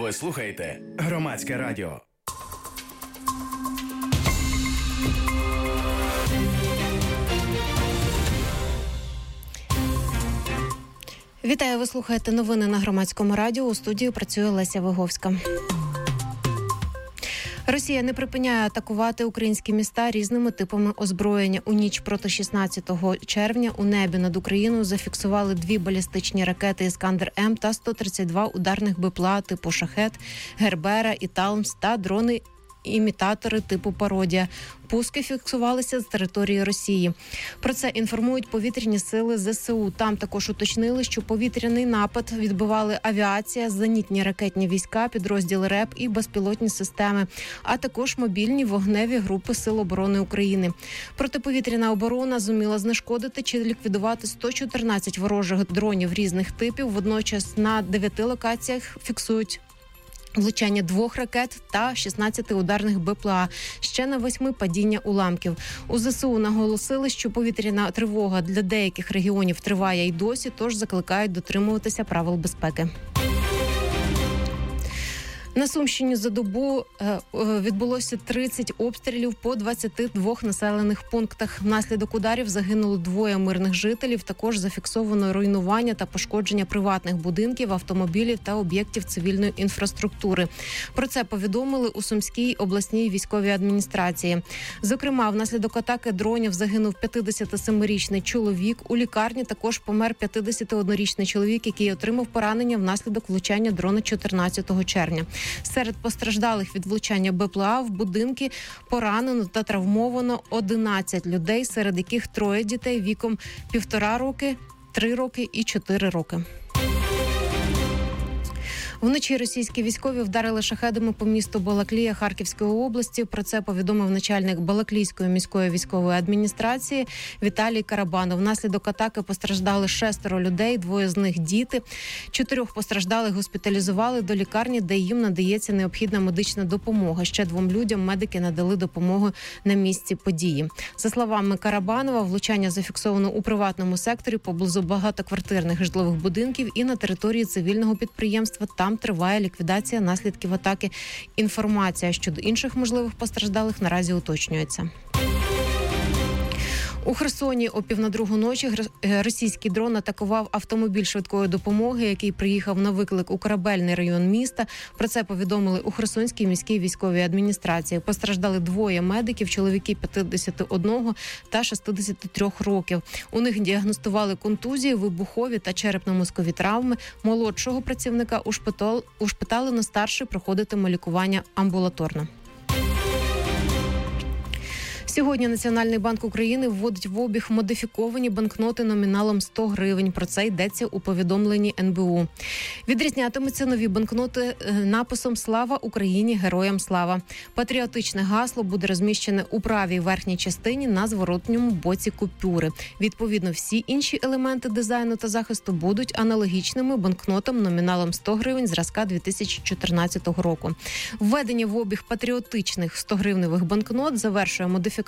Ви слухаєте Громадське радіо. Вітаю, ви слухаєте новини на Громадському радіо. У студії працює Леся Виговська. Росія не припиняє атакувати українські міста різними типами озброєння. У ніч проти 16 червня у небі над Україною зафіксували 2 балістичні ракети «Іскандер-М» та 132 ударних БПЛА типу «Шахед», «Гербера» і «Талмс» та дрони-імітатори типу «Пародія». Пуски фіксувалися з території Росії. Про це інформують повітряні сили ЗСУ. Там також уточнили, що повітряний напад відбивали авіація, зенітні ракетні війська, підрозділи РЕБ і безпілотні системи, а також мобільні вогневі групи Сил оборони України. Протиповітряна оборона зуміла знешкодити чи ліквідувати 114 ворожих дронів різних типів. Водночас на 9 локаціях фіксують влучання 2 ракет та 16 ударних БПЛА, ще на 8 падіння уламків. У ЗСУ наголосили, що повітряна тривога для деяких регіонів триває й досі, тож закликають дотримуватися правил безпеки. На Сумщині за добу відбулося 30 обстрілів по 22 населених пунктах. Внаслідок ударів загинуло 2 мирних жителів. Також зафіксовано руйнування та пошкодження приватних будинків, автомобілів та об'єктів цивільної інфраструктури. Про це повідомили у Сумській обласній військовій адміністрації. Зокрема, внаслідок атаки дронів загинув 57-річний чоловік. У лікарні також помер 51-річний чоловік, який отримав поранення внаслідок влучання дрона 14 червня. Серед постраждалих від влучання БПЛА в будинки поранено та травмовано 11 людей, серед яких 3 дітей віком 1,5 роки, 3 роки і 4 роки. Вночі російські військові вдарили шахедами по місту Балаклія Харківської області. Про це повідомив начальник Балаклійської міської військової адміністрації Віталій Карабанов. Внаслідок атаки постраждали 6 людей, 2 з них діти. 4 постраждалих госпіталізували до лікарні, де їм надається необхідна медична допомога. Ще 2 людям медики надали допомогу на місці події. За словами Карабанова, влучання зафіксовано у приватному секторі поблизу багатоквартирних житлових будинків і на території цивільного підприємства. Там триває ліквідація наслідків атаки. Інформація щодо інших можливих постраждалих наразі уточнюється. У Херсоні о 1:30 ночі російський дрон атакував автомобіль швидкої допомоги, який приїхав на виклик у Корабельний район міста. Про це повідомили у Херсонській міській військовій адміністрації. Постраждали 2 медиків, чоловіки 51 та 63 років. У них діагностували контузії, вибухові та черепно-мозкові травми. Молодшого працівника ушпиталено, старший проходитиме лікування амбулаторно. Сьогодні Національний банк України вводить в обіг модифіковані банкноти номіналом 100 гривень. Про це йдеться у повідомленні НБУ. Відрізнятимуться нові банкноти написом «Слава Україні! Героям слава!». Патріотичне гасло буде розміщене у правій верхній частині на зворотньому боці купюри. Відповідно, всі інші елементи дизайну та захисту будуть аналогічними банкнотам номіналом 100 гривень зразка 2014 року. Введення в обіг патріотичних 100-гривневих банкнот завершує модифікацію